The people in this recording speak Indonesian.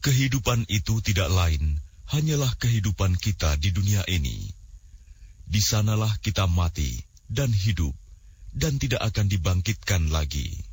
Kehidupan itu tidak lain, hanyalah kehidupan kita di dunia ini. Di sanalah kita mati dan hidup, dan tidak akan dibangkitkan lagi.